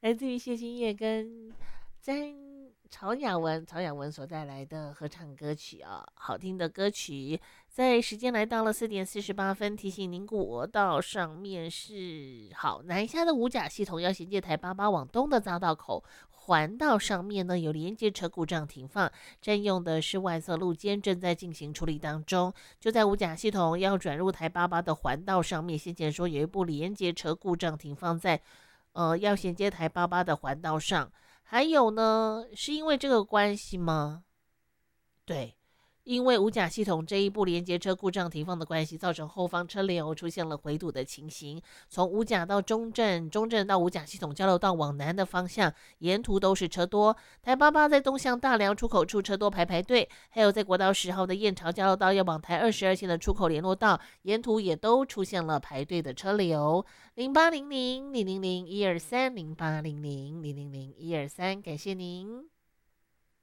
来自于谢金燕跟曹雅文所带来的合唱歌曲啊，好听的歌曲。在时间来到了4:48，提醒您国道上面是好南下的五甲系统要衔接台88往东的匝道口。环道上面呢有连接车故障停放，占用的是外侧路肩，正在进行处理当中。就在五甲系统要转入台88的环道上面，先前说有一部连接车故障停放在要衔接台88的环道上。还有呢，是因为这个关系吗？对，因为五甲系统这一部连接车故障停放的关系，造成后方车流出现了回堵的情形。从五甲到中正，中正到五甲系统交流道往南的方向，沿途都是车多。台88在东向大寮出口处车多排队，还有在国道10号的燕巢交流道要往台22线的出口联络道，沿途也都出现了排队的车流。0800 000 123 0800 000 123，感谢您。